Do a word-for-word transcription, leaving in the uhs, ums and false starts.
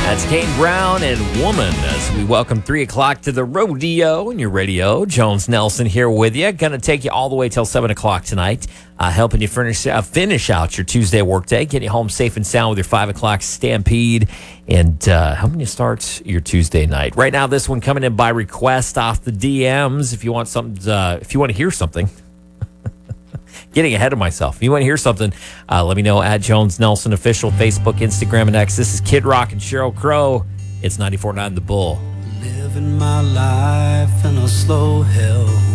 That's Kane Brown and Woman as we welcome three o'clock to the rodeo in your radio. Jones Nelson here with you. Going to take you all the way till seven o'clock tonight, uh, helping you finish, uh, finish out your Tuesday workday, getting you home safe and sound with your five o'clock stampede, and uh, helping you start your Tuesday night. Right now, this one coming in by request off the D Ms. If you want something, uh, if you want to hear something, getting ahead of myself. If you want to hear something, uh, let me know at Jones Nelson Official, Facebook, Instagram, and X. This is Kid Rock and Sheryl Crow. It's ninety-four point nine The Bull. Living my life in a slow hell.